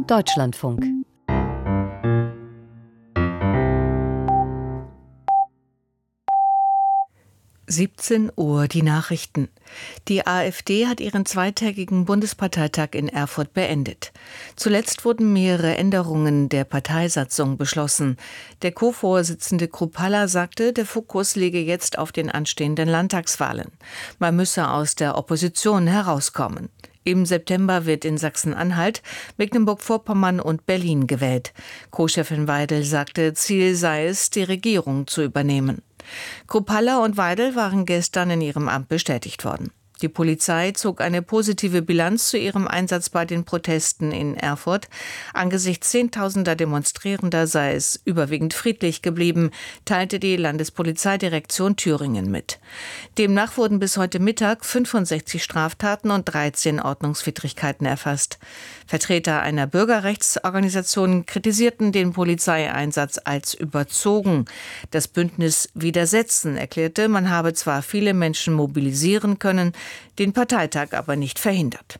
Deutschlandfunk. (17 Uhr) die Nachrichten. Die AfD hat ihren zweitägigen Bundesparteitag in Erfurt beendet. Zuletzt wurden mehrere Änderungen der Parteisatzung beschlossen. Der Co-Vorsitzende Chrupalla sagte, der Fokus liege jetzt auf den anstehenden Landtagswahlen. Man müsse aus der Opposition herauskommen. Im September wird in Sachsen-Anhalt, Mecklenburg-Vorpommern und Berlin gewählt. Co-Chefin Weidel sagte, Ziel sei es, die Regierung zu übernehmen. Chrupalla und Weidel waren gestern in ihrem Amt bestätigt worden. Die Polizei zog eine positive Bilanz zu ihrem Einsatz bei den Protesten in Erfurt. Angesichts Zehntausender Demonstrierender sei es überwiegend friedlich geblieben, teilte die Landespolizeidirektion Thüringen mit. Demnach wurden bis heute Mittag 65 Straftaten und 13 Ordnungswidrigkeiten erfasst. Vertreter einer Bürgerrechtsorganisation kritisierten den Polizeieinsatz als überzogen. Das Bündnis Widersetzen erklärte, man habe zwar viele Menschen mobilisieren können, den Parteitag aber nicht verhindert.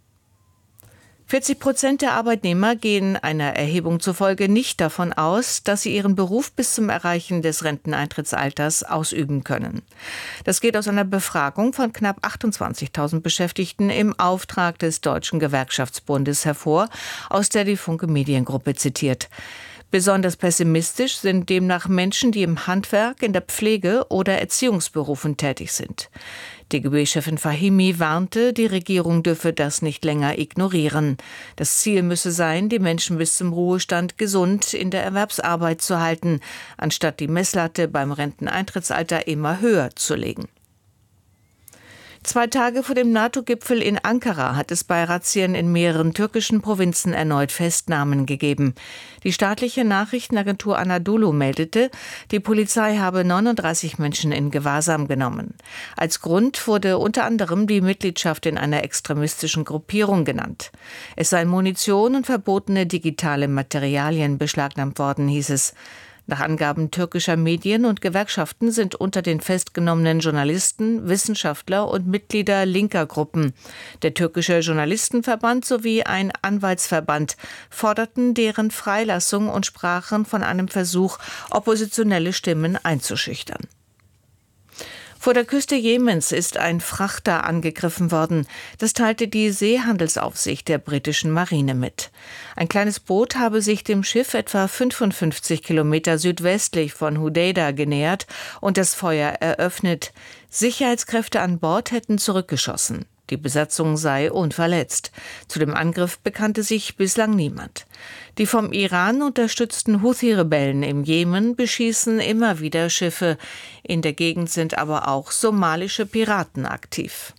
40% der Arbeitnehmer gehen einer Erhebung zufolge nicht davon aus, dass sie ihren Beruf bis zum Erreichen des Renteneintrittsalters ausüben können. Das geht aus einer Befragung von knapp 28.000 Beschäftigten im Auftrag des Deutschen Gewerkschaftsbundes hervor, aus der die Funke Mediengruppe zitiert. Besonders pessimistisch sind demnach Menschen, die im Handwerk, in der Pflege oder Erziehungsberufen tätig sind. DGB-Chefin Fahimi warnte, die Regierung dürfe das nicht länger ignorieren. Das Ziel müsse sein, die Menschen bis zum Ruhestand gesund in der Erwerbsarbeit zu halten, anstatt die Messlatte beim Renteneintrittsalter immer höher zu legen. 2 Tage vor dem NATO-Gipfel in Ankara hat es bei Razzien in mehreren türkischen Provinzen erneut Festnahmen gegeben. Die staatliche Nachrichtenagentur Anadolu meldete, die Polizei habe 39 Menschen in Gewahrsam genommen. Als Grund wurde unter anderem die Mitgliedschaft in einer extremistischen Gruppierung genannt. Es seien Munition und verbotene digitale Materialien beschlagnahmt worden, hieß es. Nach Angaben türkischer Medien und Gewerkschaften sind unter den festgenommenen Journalisten, Wissenschaftler und Mitglieder linker Gruppen. Der türkische Journalistenverband sowie ein Anwaltsverband forderten deren Freilassung und sprachen von einem Versuch, oppositionelle Stimmen einzuschüchtern. Vor der Küste Jemens ist ein Frachter angegriffen worden. Das teilte die Seehandelsaufsicht der britischen Marine mit. Ein kleines Boot habe sich dem Schiff etwa 55 Kilometer südwestlich von Hodeida genähert und das Feuer eröffnet. Sicherheitskräfte an Bord hätten zurückgeschossen. Die Besatzung sei unverletzt. Zu dem Angriff bekannte sich bislang niemand. Die vom Iran unterstützten Houthi-Rebellen im Jemen beschießen immer wieder Schiffe. In der Gegend sind aber auch somalische Piraten aktiv.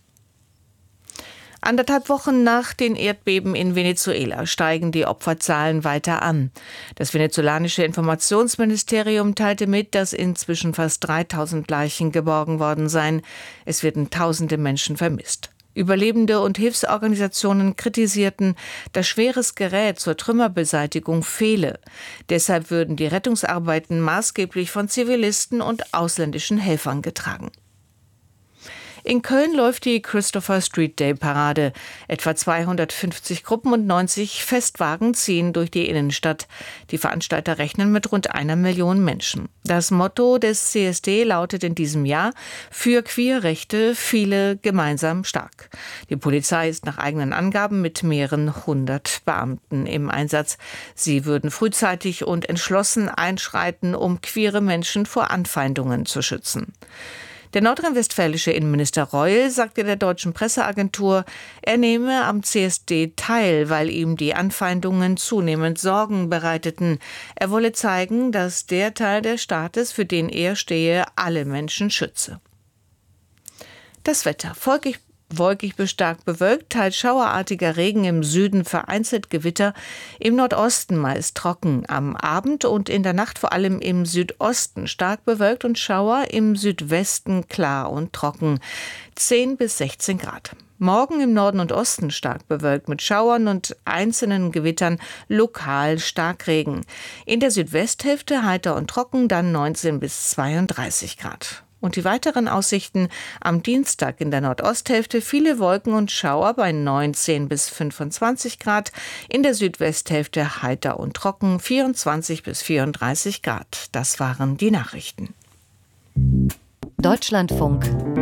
1,5 Wochen nach den Erdbeben in Venezuela steigen die Opferzahlen weiter an. Das venezolanische Informationsministerium teilte mit, dass inzwischen fast 3.000 Leichen geborgen worden seien. Es werden tausende Menschen vermisst. Überlebende und Hilfsorganisationen kritisierten, dass schweres Gerät zur Trümmerbeseitigung fehle. Deshalb würden die Rettungsarbeiten maßgeblich von Zivilisten und ausländischen Helfern getragen. In Köln läuft die Christopher Street Day Parade. Etwa 250 Gruppen und 90 Festwagen ziehen durch die Innenstadt. Die Veranstalter rechnen mit rund 1 Million Menschen. Das Motto des CSD lautet in diesem Jahr: Für Queerrechte, viele gemeinsam stark. Die Polizei ist nach eigenen Angaben mit mehreren 100 Beamten im Einsatz. Sie würden frühzeitig und entschlossen einschreiten, um queere Menschen vor Anfeindungen zu schützen. Der nordrhein-westfälische Innenminister Reul sagte der deutschen Presseagentur, er nehme am CSD teil, weil ihm die Anfeindungen zunehmend Sorgen bereiteten. Er wolle zeigen, dass der Teil des Staates, für den er stehe, alle Menschen schütze. Das Wetter: wolkig bis stark bewölkt, teils schauerartiger Regen im Süden, vereinzelt Gewitter, im Nordosten meist trocken, am Abend und in der Nacht vor allem im Südosten stark bewölkt und Schauer, im Südwesten klar und trocken, 10 bis 16 Grad. Morgen im Norden und Osten stark bewölkt mit Schauern und einzelnen Gewittern, lokal Starkregen. In der Südwesthälfte heiter und trocken, dann 19 bis 32 Grad. Und die weiteren Aussichten: am Dienstag in der Nordosthälfte viele Wolken und Schauer bei 19 bis 25 Grad, in der Südwesthälfte heiter und trocken 24 bis 34 Grad. Das waren die Nachrichten. Deutschlandfunk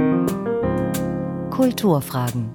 Kulturfragen.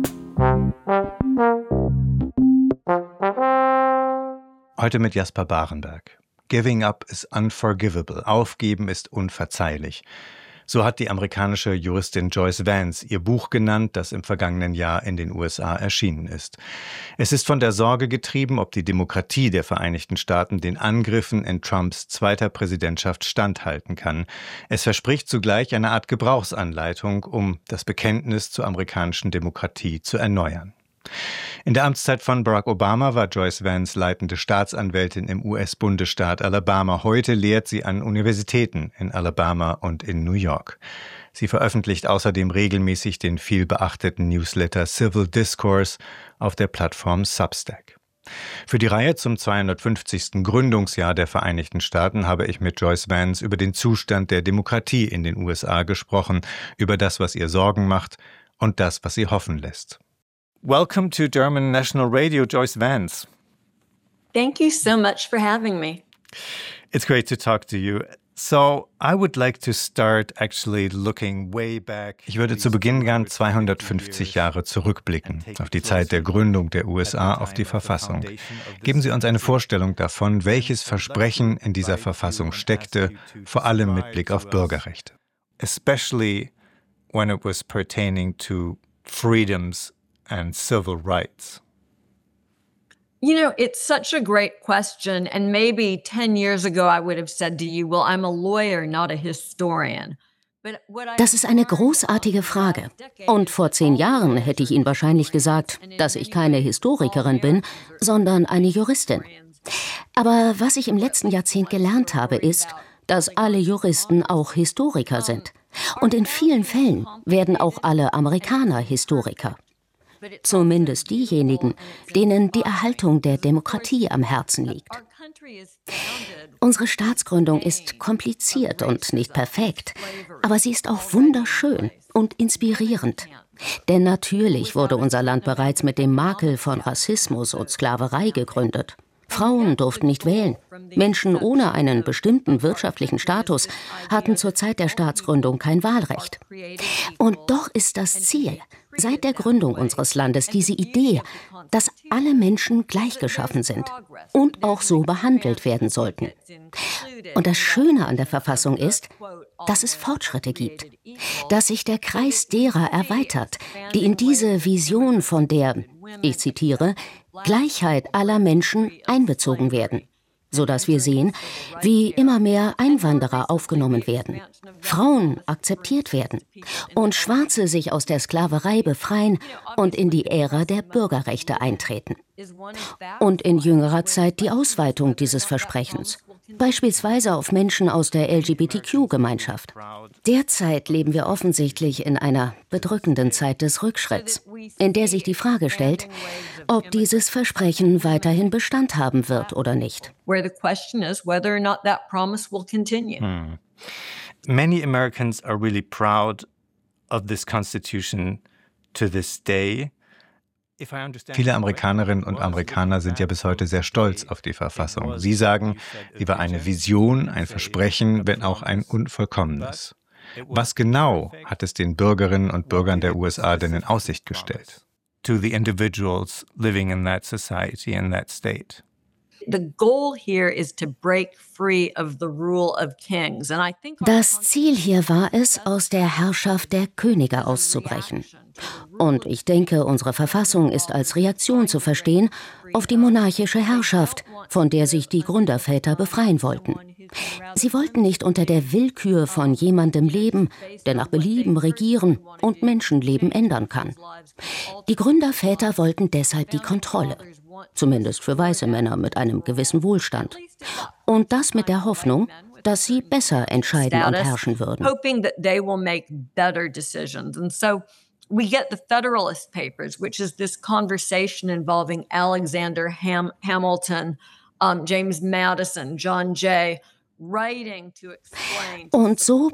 Heute mit Jasper Barenberg. Giving up is unforgivable. Aufgeben ist unverzeihlich. So hat die amerikanische Juristin Joyce Vance ihr Buch genannt, das im vergangenen Jahr in den USA erschienen ist. Es ist von der Sorge getrieben, ob die Demokratie der Vereinigten Staaten den Angriffen in Trumps zweiter Präsidentschaft standhalten kann. Es verspricht zugleich eine Art Gebrauchsanleitung, um das Bekenntnis zur amerikanischen Demokratie zu erneuern. In der Amtszeit von Barack Obama war Joyce Vance leitende Staatsanwältin im US-Bundesstaat Alabama. Heute lehrt sie an Universitäten in Alabama und in New York. Sie veröffentlicht außerdem regelmäßig den vielbeachteten Newsletter Civil Discourse auf der Plattform Substack. Für die Reihe zum 250. Gründungsjahr der Vereinigten Staaten habe ich mit Joyce Vance über den Zustand der Demokratie in den USA gesprochen, über das, was ihr Sorgen macht und das, was sie hoffen lässt. Welcome to German National Radio, Joyce Vance. Thank you so much for having me. It's great to talk to you. So, I would like to start actually looking way back. Ich würde zu Beginn gern 250 Jahre zurückblicken, auf die Zeit der Gründung der USA, auf die Verfassung. Geben Sie uns eine Vorstellung davon, welches Versprechen in dieser Verfassung steckte, vor allem mit Blick auf Bürgerrechte. Especially when it was pertaining to freedoms and civil rights? You know, it's such a great question. And maybe 10 years ago, I would have said to you, well, I'm a lawyer, not a historian. Das ist eine großartige Frage. Und vor 10 Jahren hätte ich Ihnen wahrscheinlich gesagt, dass ich keine Historikerin bin, sondern eine Juristin. Aber was ich im letzten Jahrzehnt gelernt habe, ist, dass alle Juristen auch Historiker sind. Und in vielen Fällen werden auch alle Amerikaner Historiker. Zumindest diejenigen, denen die Erhaltung der Demokratie am Herzen liegt. Unsere Staatsgründung ist kompliziert und nicht perfekt, aber sie ist auch wunderschön und inspirierend. Denn natürlich wurde unser Land bereits mit dem Makel von Rassismus und Sklaverei gegründet. Frauen durften nicht wählen. Menschen ohne einen bestimmten wirtschaftlichen Status hatten zur Zeit der Staatsgründung kein Wahlrecht. Und doch ist das Ziel seit der Gründung unseres Landes diese Idee, dass alle Menschen gleich geschaffen sind und auch so behandelt werden sollten. Und das Schöne an der Verfassung ist, dass es Fortschritte gibt, dass sich der Kreis derer erweitert, die in diese Vision von der, ich zitiere, Gleichheit aller Menschen einbezogen werden, sodass wir sehen, wie immer mehr Einwanderer aufgenommen werden, Frauen akzeptiert werden und Schwarze sich aus der Sklaverei befreien und in die Ära der Bürgerrechte eintreten. Und in jüngerer Zeit die Ausweitung dieses Versprechens, beispielsweise auf Menschen aus der LGBTQ-Gemeinschaft. Derzeit leben wir offensichtlich in einer bedrückenden Zeit des Rückschritts, in der sich die Frage stellt, ob dieses Versprechen weiterhin Bestand haben wird oder nicht. Many Americans are really proud of this Constitution to this day. Viele Amerikanerinnen und Amerikaner sind ja bis heute sehr stolz auf die Verfassung. Sie sagen, sie war eine Vision, ein Versprechen, wenn auch ein unvollkommenes. Was genau hat es den Bürgerinnen und Bürgern der USA denn in Aussicht gestellt? To the individuals living in that society, in that state. Das Ziel hier war es, aus der Herrschaft der Könige auszubrechen. Und ich denke, unsere Verfassung ist als Reaktion zu verstehen auf die monarchische Herrschaft, von der sich die Gründerväter befreien wollten. Sie wollten nicht unter der Willkür von jemandem leben, der nach Belieben regieren und Menschenleben ändern kann. Die Gründerväter wollten deshalb die Kontrolle, zumindest für weiße Männer mit einem gewissen Wohlstand. Und das mit der Hoffnung, dass sie besser entscheiden und herrschen würden. We get the Federalist Papers, which is this conversation involving Alexander Hamilton, James Madison, John Jay, Und so